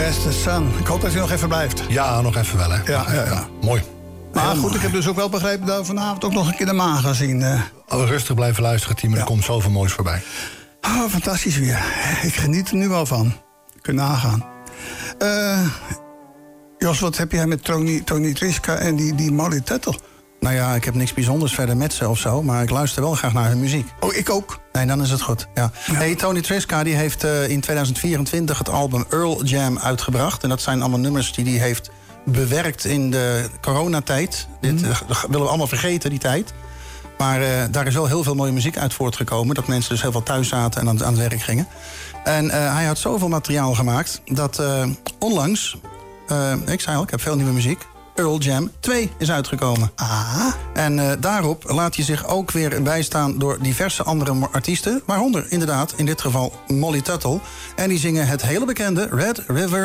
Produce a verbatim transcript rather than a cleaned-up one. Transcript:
Yes, the sun. Ik hoop dat hij nog even blijft. Ja, nog even wel, hè. Ja, ja, ja. Mooi. Maar Heel goed, mooi. ik heb dus ook wel begrepen dat we vanavond ook nog een keer de maan gaan zien. Uh. Oh, rustig blijven luisteren, Tim. Er Ja. komt zoveel moois voorbij. Oh, fantastisch weer. Ik geniet er nu wel van. Kun je nagaan. Uh, Jos, wat heb jij met Tony, Tony Trischka en die, die Molly Tuttle? Nou ja, ik heb niks bijzonders verder met ze of zo, maar ik luister wel graag naar hun muziek. Oh, ik ook. Nee, dan is het goed. Ja. Ja. Hey, Tony Trischka die heeft uh, in tweeduizend vierentwintig het album Earl Jam uitgebracht. En dat zijn allemaal nummers die hij heeft bewerkt in de coronatijd. Mm. Dit uh, willen we allemaal vergeten, die tijd. Maar uh, daar is wel heel veel mooie muziek uit voortgekomen. Dat mensen dus heel veel thuis zaten en aan, aan het werk gingen. En uh, hij had zoveel materiaal gemaakt dat uh, onlangs... Uh, ik zei al, ik heb veel nieuwe muziek. Earl Jam twee is uitgekomen. Ah. En uh, daarop laat hij zich ook weer bijstaan door diverse andere artiesten. Waaronder inderdaad in dit geval Molly Tuttle. En die zingen het hele bekende Red River